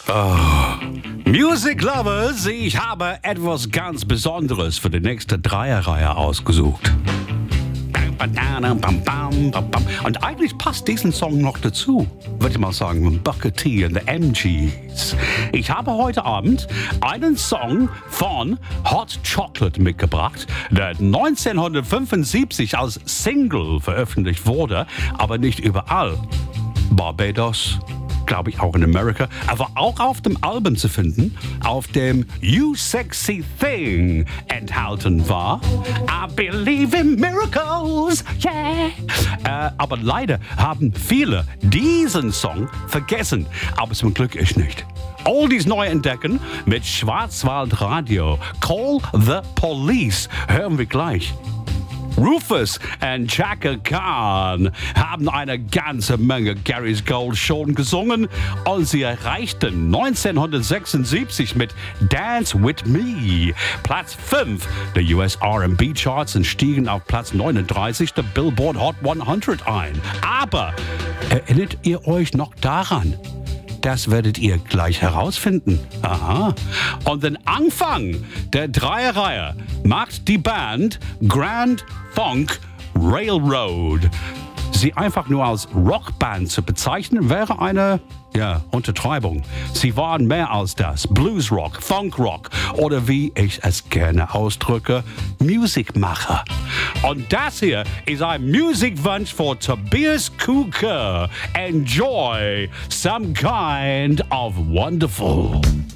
Music Lovers, ich habe etwas ganz Besonderes für die nächste Dreierreihe ausgesucht. Und eigentlich passt diesen Song noch dazu, würde ich mal sagen, Booker T and the MGs. Ich habe heute Abend einen Song von Hot Chocolate mitgebracht, der 1975 als Single veröffentlicht wurde, aber nicht überall. Barbados, glaube ich auch in Amerika, aber auch auf dem Album zu finden, auf dem You Sexy Thing enthalten war. I believe in miracles, yeah. Aber leider haben viele diesen Song vergessen, aber zum Glück ich nicht. Oldies neu entdecken mit Schwarzwaldradio. Call the Police hören wir gleich. Rufus und Chaka Khan haben eine ganze Menge Gary's Gold schon gesungen und sie erreichten 1976 mit Dance With Me Platz 5 der US R&B Charts und stiegen auf Platz 39 der Billboard Hot 100 ein. Aber erinnert ihr euch noch daran? Das werdet ihr gleich herausfinden. Aha. Und den Anfang der Dreierreihe macht die Band Grand Funk Railroad. Sie einfach nur als Rockband zu bezeichnen, wäre eine Untertreibung. Sie waren mehr als das. Bluesrock, Funkrock oder wie ich es gerne ausdrücke, Musikmacher. Und das hier ist ein Musikwunsch von Tobias Kuker. Enjoy some kind of wonderful.